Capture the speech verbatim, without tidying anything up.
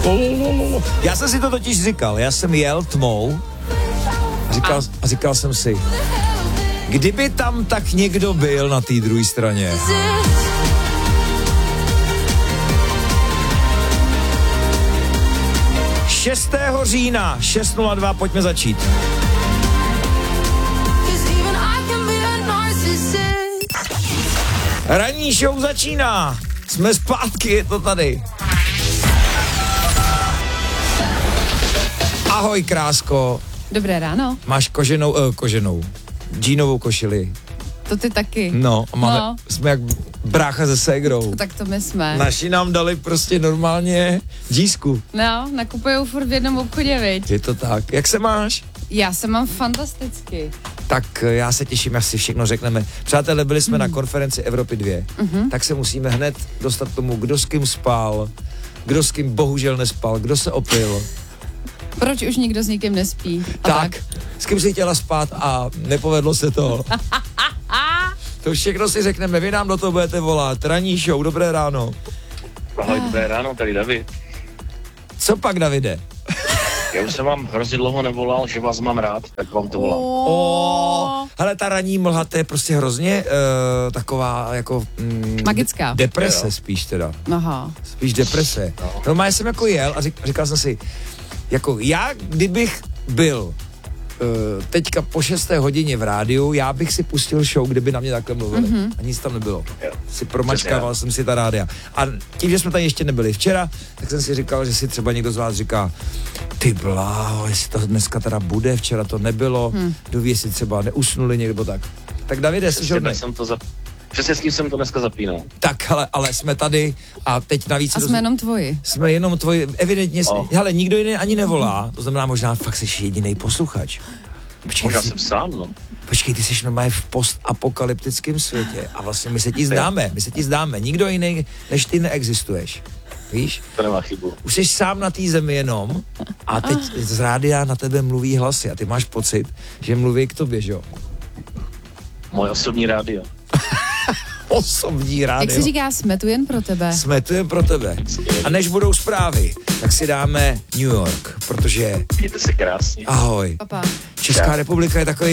Já jsem si to totiž říkal, já jsem jel tmou a říkal, a říkal jsem si, kdyby tam tak někdo byl na té druhé straně. šestého října, šest nula dva, pojďme začít. Ranní show začíná. Jsme zpátky, je to tady. Ahoj, krásko. Dobré ráno. Máš koženou, uh, koženou, džínovou košili. To ty taky. No, a máme, no. jsme jak brácha se ségrou. Tak to my jsme. Naši nám dali prostě normálně džísku. No, nakupujou furt v jednom obchodě, viď? Je to tak. Jak se máš? Já se mám fantasticky. Tak já se těším, jak si všechno řekneme. Přátelé, byli jsme mm. na konferenci Evropy dva, mm-hmm. tak se musíme hned dostat k tomu, kdo s kým spal, kdo s kým bohužel nespal, kdo se opil. Proč už nikdo s nikým nespí? Tak, tak, s kým si chtěla spát a nepovedlo se to. To všechno si řekneme, vy nám do toho budete volat. Ranní show, dobré ráno. Ahoj, dobré ráno, tady David. Co pak, Davide? Já už jsem vám hrozně dlouho nevolal, že vás mám rád, tak vám to volám. Oh. Hele, ta ranní mlha, to je prostě hrozně uh, taková jako... Mm, magická. Deprese jo. spíš teda. Aha. Spíš deprese. No, no já jsem jako jel a řík, říkal jsem si, jako já, kdybych byl uh, teďka po šesté hodině v rádiu, já bych si pustil show, kdyby na mě takhle mluvili. Mm-hmm. A nic tam nebylo. Jo. Si promačkával jsem si ta rádia. A tím, že jsme tady ještě nebyli včera, tak jsem si říkal, že si třeba někdo z vás říká, ty bláho, jestli to dneska teda bude, včera to nebylo, hmm. doví, jestli třeba neusnuli někdo tak. Tak Davide, jsi hodnej. jsem to za... Přesně s tím jsem to dneska zapínal. Tak, ale, ale jsme tady a teď navíc... A jsme jenom tvoji. Jsme jenom tvoji, evidentně, oh. hele, nikdo jiný ani nevolá, to znamená možná fakt jsi jedinej posluchač. Počkej, možná jsi, jsem sám, no. Počkej, ty jsi normálně v postapokalyptickém světě a vlastně my se ti zdáme, my se ti zdáme, nikdo jiný než ty neexistuješ. Víš? To nemá chybu. Už jsi sám na té zemi jenom a teď z rádia na tebe mluví hlasy a ty máš pocit, že mluví k tobě, že jo? Moje osobní rádio. Osobní rádio. Jak se říká, jsme tu jen pro tebe. Jsme tu jen pro tebe. A než budou zprávy, tak si dáme New York, protože... Mějte se krásně. Ahoj. Papa. Česká republika je takový